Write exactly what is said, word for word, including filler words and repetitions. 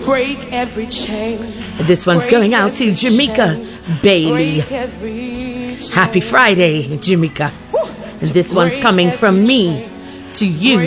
break every chain. This one's going out to Jamaica Bailey. Happy Friday, Jamaica. And this one's coming from me to you.